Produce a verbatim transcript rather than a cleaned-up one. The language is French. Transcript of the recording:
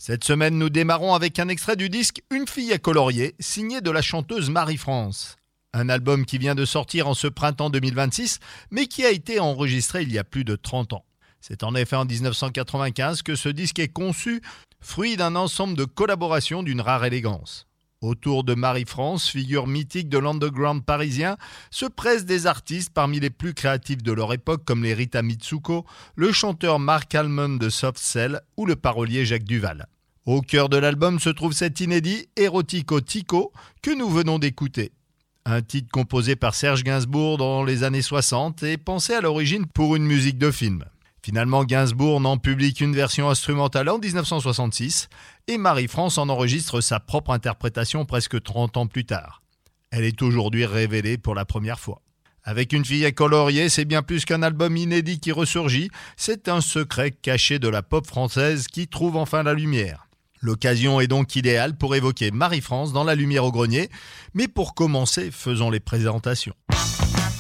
Cette semaine, nous démarrons avec un extrait du disque Une fille à colorier, signé de la chanteuse Marie-France. Un album qui vient de sortir en ce printemps deux mille vingt-six, mais qui a été enregistré il y a plus de trente ans. C'est en effet en dix-neuf cent quatre-vingt-quinze que ce disque est conçu, fruit d'un ensemble de collaborations d'une rare élégance. Autour de Marie-France, figure mythique de l'underground parisien, se pressent des artistes parmi les plus créatifs de leur époque comme les Rita Mitsuko, le chanteur Mark Almond de Soft Cell ou le parolier Jacques Duvall. Au cœur de l'album se trouve cet inédit Erotico Tico que nous venons d'écouter. Un titre composé par Serge Gainsbourg dans les années soixante et pensé à l'origine pour une musique de film. Finalement, Gainsbourg n'en publie qu'une version instrumentale en dix-neuf cent soixante-six et Marie-France en enregistre sa propre interprétation presque trente ans plus tard. Elle est aujourd'hui révélée pour la première fois. Avec Une fille à colorier, c'est bien plus qu'un album inédit qui ressurgit, c'est un secret caché de la pop française qui trouve enfin la lumière. L'occasion est donc idéale pour évoquer Marie-France dans La lumière au grenier, mais pour commencer, faisons les présentations.